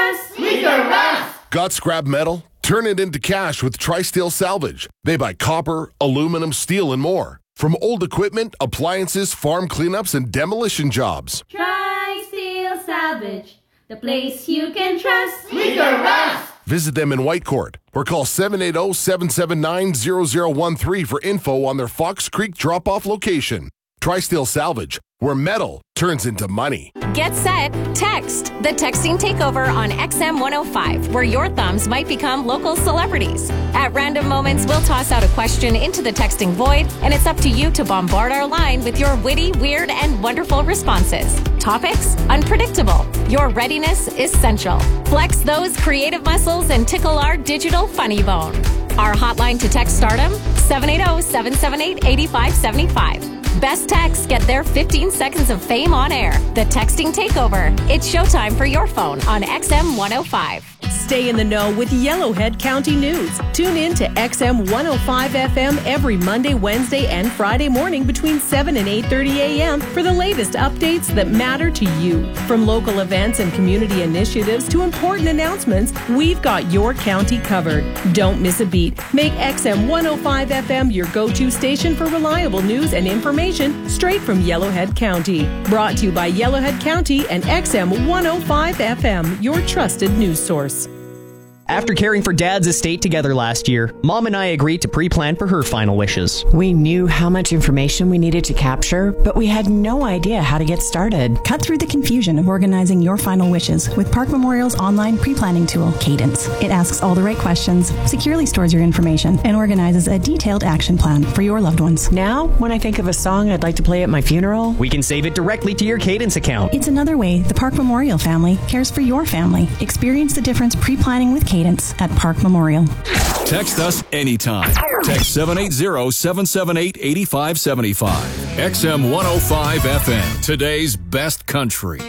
trust with your rust. Got scrap metal? Turn it into cash with Tri-Steel Salvage. They buy copper, aluminum, steel, and more. From old equipment, appliances, farm cleanups, and demolition jobs. Tri-Steel Salvage, the place you can trust with your rust. Visit them in Whitecourt or call 780-779-0013 for info on their Fox Creek drop-off location. Tri-Steel Salvage, where metal turns into money. Get set, text. The texting takeover on XM 105, where your thumbs might become local celebrities. At random moments, we'll toss out a question into the texting void, and it's up to you to bombard our line with your witty, weird, and wonderful responses. Topics? Unpredictable. Your readiness essential. Flex those creative muscles and tickle our digital funny bone. Our hotline to text stardom, 780-778-8575. Best texts get their 15 seconds of fame on air. The texting takeover. It's showtime for your phone on XM 105. Stay in the know with Yellowhead County News. Tune in to XM 105 FM every Monday, Wednesday, and Friday morning between 7 and 8:30 a.m. for the latest updates that matter to you. From local events and community initiatives to important announcements, we've got your county covered. Don't miss a beat. Make XM 105 FM your go-to station for reliable news and information straight from Yellowhead County. Brought to you by Yellowhead County and XM 105 FM, your trusted news source. After caring for Dad's estate together last year, Mom and I agreed to pre-plan for her final wishes. We knew how much information we needed to capture, but we had no idea how to get started. Cut through the confusion of organizing your final wishes with Park Memorial's online pre-planning tool, Cadence. It asks all the right questions, securely stores your information, and organizes a detailed action plan for your loved ones. Now, when I think of a song I'd like to play at my funeral, we can save it directly to your Cadence account. It's another way the Park Memorial family cares for your family. Experience the difference pre-planning with Cadence at Park Memorial. Text us anytime. Text 780-778-8575. XM 105 FM, today's best country.